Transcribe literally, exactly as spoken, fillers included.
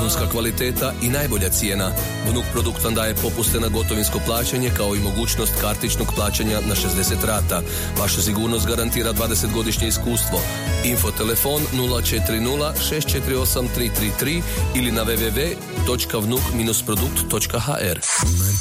vrhunska kvaliteta i najbolja cijena. Vnuk produkt vam daje popuste na gotovinsko plaćanje kao i mogućnost kartičnog plaćanja na šezdeset rata. Vaša sigurnost garantira dvadesetgodišnje iskustvo. Info telefon nula četiri nula šest četiri osam tri tri tri ili na w w w točka vnuk produkt točka h r.